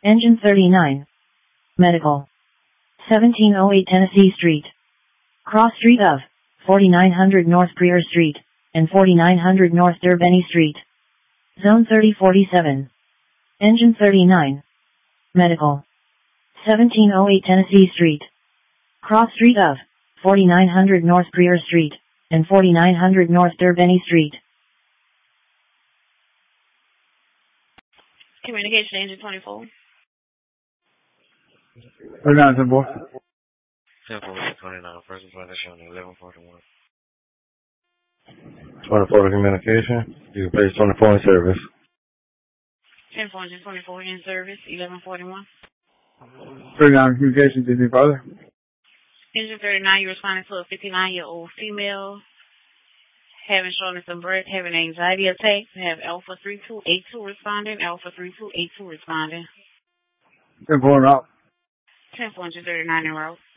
Engine 39. Medical. 1708 Tennessee Street. Cross Street of 4900 North Prior Street, and 4900 North Derbeny Street. Zone 3047. Engine 39. Medical. 1708 Tennessee Street. Cross Street of 4900 North Prior Street, and 4900 North Derbeny Street. Communication Engine 24. Right now, 10-4. 10-4-29, first position, 1141. 24 to communication. You can place 24 in service. 10-4 Engine 24 in service, 1141. 39 communication, anything further? Engine 39, you're responding to a 59-year-old female having shortness of breath, having anxiety attacks, have Alpha 3282 responding, Alpha 3282 responding. 10-4 and out. 10-4 Engine 39 en route.